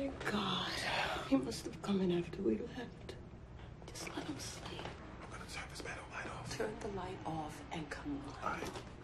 my God. He must have come in after we left. Just let him sleep. I'm gonna turn this bed light off. Turn the light off and come on. All right.